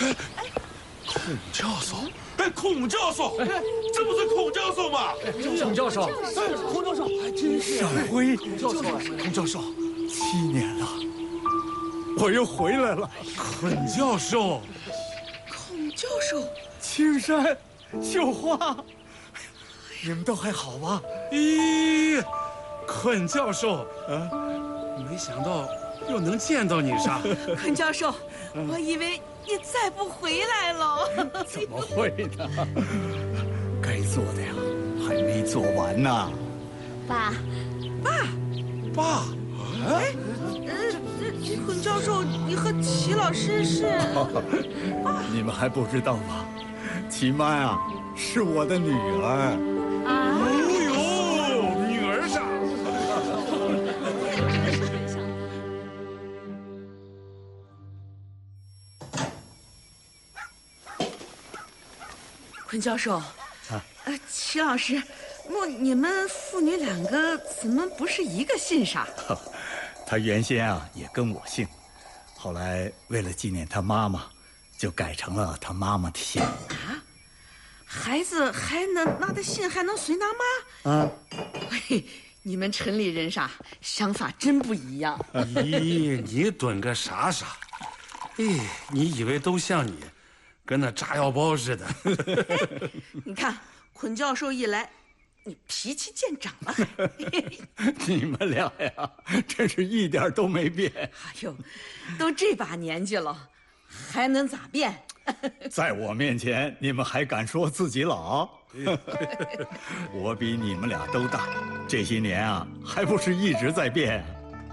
孔教授，孔教授，这不是孔教授吗？ 孔教授，孔教授，还真是上辉， 孔教授 7年了，我又回来了。 孔教授， 孔教授， 青山，绣花，你们都还好吧？ 咦，孔教授，没想到又能见到你啥？ 孔教授，我以为你再不回来了。 怎么会呢？该做的呀，还没做完呢。 爸， 爸， 孔教授，你和齐老师是？ 你们还不知道吗？齐妈呀，是我的女儿。 哦呦，女儿啥？ 孔教授，齐老师，你们父女2个怎么不是一个姓上？ 他原先啊也跟我姓，后来为了纪念他妈妈，就改成了他妈妈的姓。 孩子还能拿的姓还能随他妈？嘿，你们城里人啥想法真不一样。 咦，你蹲个啥？哎，你以为都像你，跟那炸药包似的。 你看，孔教授一来，你脾气见长了。 你们俩呀，真是一点都没变。 哎呦，都这把年纪了，还能咋变？ 在我面前，你们还敢说自己老？我比你们俩都大，这些年啊，还不是一直在变。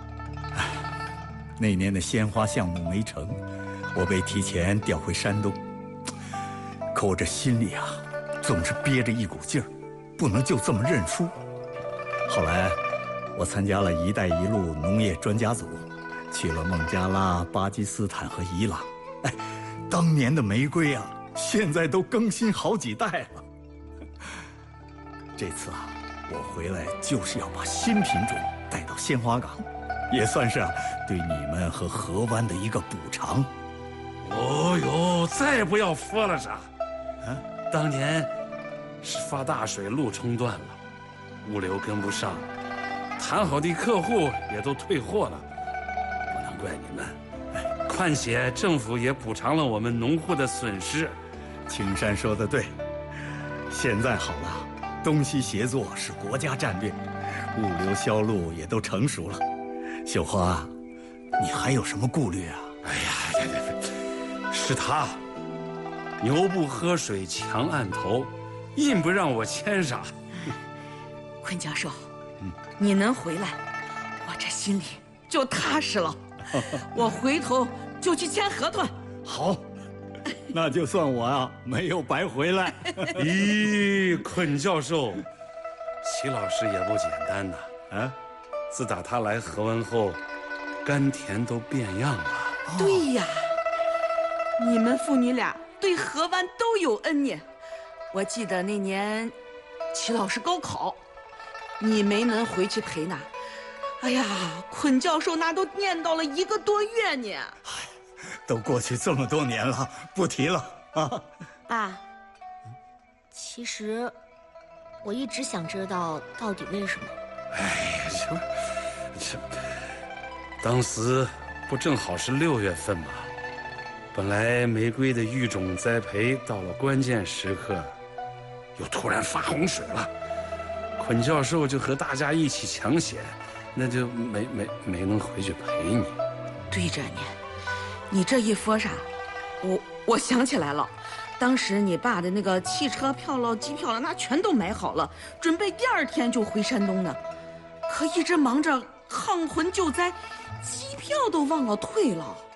那年的鲜花项目没成，我被提前调回山东。可我这心里啊，总是憋着一股劲儿，不能就这么认输。后来，我参加了"一带一路"农业专家组，去了孟加拉、巴基斯坦和伊朗。当年的玫瑰啊，现在都更新好几代了。这次啊，我回来就是要把新品种带到鲜花港，也算是对你们和河湾的一个补偿。 哦呦，再不要说了啥。当年是发大水，路冲断了，物流跟不上，谈好的客户也都退货了，不能怪你们。况且政府也补偿了我们农户的损失。 青山说的对，现在好了，东西协作是国家战略，物流销路也都成熟了。秀花，你还有什么顾虑啊？ 哎呀，是他，牛不喝水强按头，硬不让我签啥。 孔教授，你能回来，我这心里就踏实了。我回头就去签合同。 好，那就算我啊没有白回来。 咦，孔教授，齐老师也不简单呐。自打他来河湾后，甘甜都变样了。 对呀，你们父女俩对河湾都有恩念。我记得那年齐老师高考，你没能回去陪呢。哎呀，孔教授那都念叨了1个多月呢。 都过去这么多年了，不提了啊。 爸，其实我一直想知道到底为什么。 哎呀，这，当时不正好是6月份吗？本来玫瑰的育种栽培到了关键时刻，又突然发洪水了，孔教授就和大家一起抢险。那就没能回去陪你。 对着你这一说啥，我想起来了，当时你爸的那个汽车票了、机票了，那全都买好了，准备第2天就回山东呢。可一直忙着抗洪救灾，机票都忘了退了。